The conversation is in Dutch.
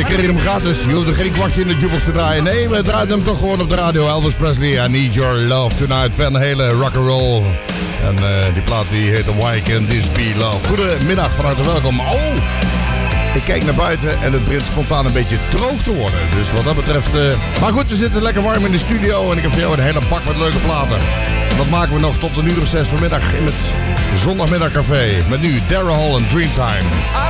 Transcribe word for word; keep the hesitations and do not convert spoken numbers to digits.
je kreeg hem gratis. Je hoeft er geen kwartje in de jukebox te draaien. Nee, we draaien hem toch gewoon op de radio. Elvis Presley, I Need Your Love Tonight. Van hele rock'n'roll. En uh, die plaat die heet Why Can't This Be Love. Goedemiddag, van harte welkom. Oh, ik kijk naar buiten en het begint spontaan een beetje droog te worden. Dus wat dat betreft... Uh... Maar goed, we zitten lekker warm in de studio. En ik heb voor jou een hele bak met leuke platen. En dat maken we nog tot een uur of zes vanmiddag in het zondagmiddagcafé. Met nu Daryl Hall en Dreamtime.